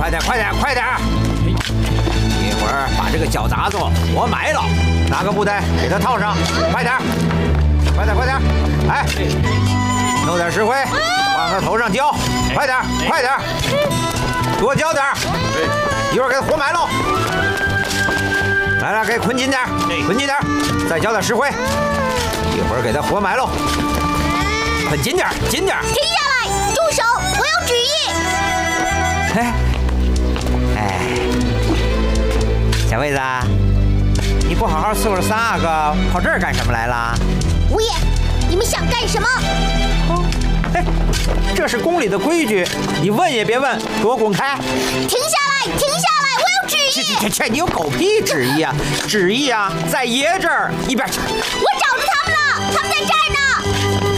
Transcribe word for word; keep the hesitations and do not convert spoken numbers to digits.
快点，快点，快点！一会儿把这个脚杂子活埋了，拿个布袋给它套上，快点，快点，快点！哎，弄点石灰往它头上浇，快点，快点，多浇点，一会儿给它活埋喽。来来，给捆紧点，捆紧点，再浇点石灰，一会儿给它活埋喽。捆紧点，紧点！ 停下来，住手！我有旨意。 哎，哎，小妹子，你不好好伺候三阿哥，跑这儿干什么来了？ 五爷，你们想干什么？ 哎，这是宫里的规矩，你问也别问，给我滚开！ 停下来，停下来，我有旨意。 切切切切，你有狗屁旨意啊！旨意啊，在爷这儿，一边去！ 我找着他们了，他们在这儿呢。